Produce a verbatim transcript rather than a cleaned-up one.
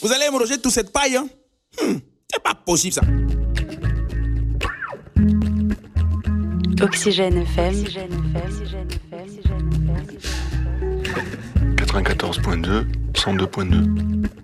Vous allez me rejeter toute cette paille, hein? hmm, C'est pas possible, ça. Oxygène F M. quatre-vingt-quatorze point deux, cent deux point deux.